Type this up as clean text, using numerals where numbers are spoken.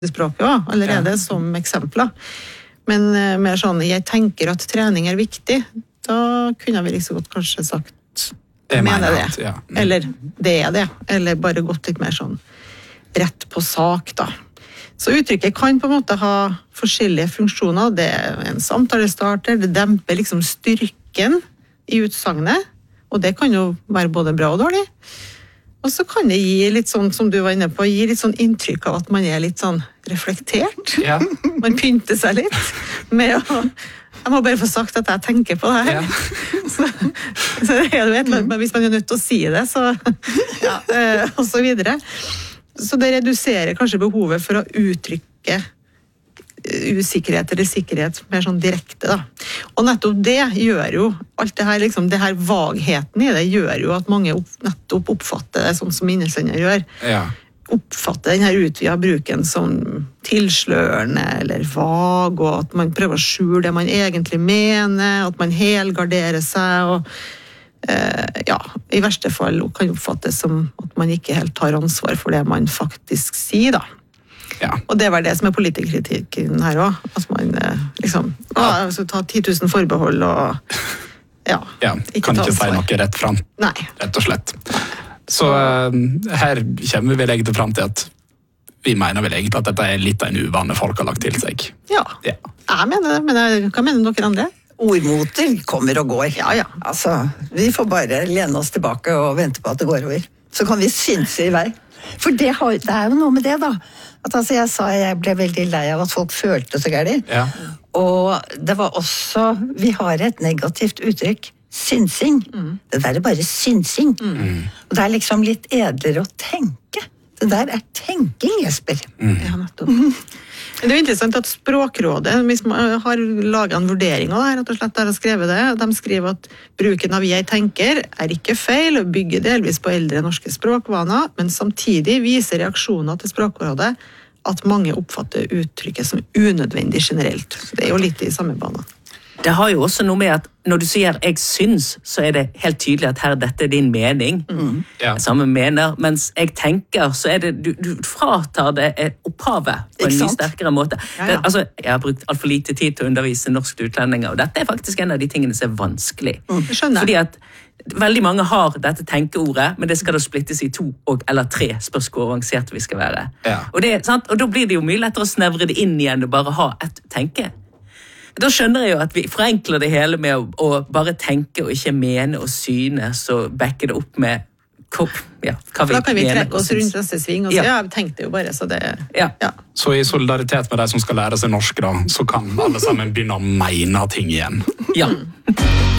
språket også, allerede som eksempler. Men mer sånn, jeg tenker at trening viktig, da kunne vi liksom godt kanskje sagt, jeg mener det. Ja. Eller det det. Eller bare gått litt mer sånn rett på sak, da. Så uttrykket kan på en måte ha forskjellige funksjoner. Det en samtalestarter, det demper liksom styrken i utsagnet, og det kan jo være både bra og dårlig. Og så kan det gi litt sånn, som du var inne på, gi litt sånn inntrykk av at man litt sånn reflektert. Ja. Man pynter seg litt med å... Jeg må bare få sagt at jeg tenker på det her. Ja. så du vet, men hvis man nødt til å si det, så... Ja, og så videre. Så det reduserer kanskje behovet for å uttrykke usikkerhet eller sikkerhet mer sånn direkte, da. Og nettopp det gjør jo, alt det her, liksom, det her vagheten i det gjør jo at mange nettopp oppfatter det sånn som innesender gjør. Ja. Oppfatter denne utvidet bruken som tilslørende eller vag, og at man prøver å skjule det man egentlig mener, at man helgarderer seg, og ja, i verste fall kan oppfattes som at man ikke helt tar ansvar for det man faktisk sier, da. Ja. Og det var det som politikerkritikken her også, at man liksom så ta 10 000 forbehold og ja, kan ikke si noe rett frem. Nei. Rett og slett. Så her kommer vi egentlig frem til at vi mener vel egentlig at dette litt av en uvane folk har lagt til seg. Ja. Jeg mener det, men hva mener dere andre? Ordmoter kommer og går. Ja. Altså, vi får bare lene oss tilbake og vente på at det går over. Så kan vi synse i vei. For det jo noe med det, da. At altså, jeg sa jeg ble veldig lei av at folk følte så gærlig. Ja. Og det var også, vi har et negativt uttrykk, synsing. Det der bare synsing. Og det liksom litt edlere å tenke. Det der tenking, Jesper. Ja, nettopp. Det jo interessant at Språkrådet har laget en vurdering av det her, rett og slett der har skrevet det. De skriver at bruken av «jeg tenker» ikke feil og bygger delvis på eldre norske språkvaner, men samtidig viser reaksjoner til Språkrådet at mange oppfatter uttrykket som unødvendig generelt. Så det jo litt i samme bane. Det har jo også noe med at når du sier «jeg syns», så det helt tydelig at her dette din mening. Ja. Samme mener, mens «jeg tenker», så det, du fratar det opphavet på en mye sterkere måte. Ja. Altså, jeg har brukt alt for lite tid til å undervise norske utlendinger, og dette faktisk en av de tingene som vanskelig. Skjønner. Fordi at veldig mange har dette tenkeordet, men det skal da splittes i 2 eller 3 spørs hvor avansert vi skal være. Ja. Og da blir det jo mye lettere å snevre det inn igjen og bare ha et tenke. Da skjønner jeg jo at vi forenkler det hele med å bare tenke og ikke mene og synes og backe det opp med hva vi da kan vi mener trekke oss rundt neste sving og si, jeg tenkte jo bare, så det... Ja. Så i solidaritet med de som skal lære seg norsk da, så kan alle sammen begynne å mene ting igjen. Ja.